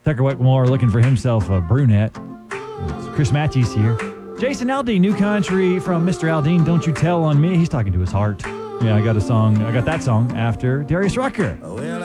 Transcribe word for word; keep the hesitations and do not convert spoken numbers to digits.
Tucker Wetmore looking for himself a brunette. It's Chris Matthews here. Jason Aldean, new country from Mister Aldean, Don't You Tell on Me. He's talking to his heart. Yeah, I got a song. I got that song after Darius Rucker. Well,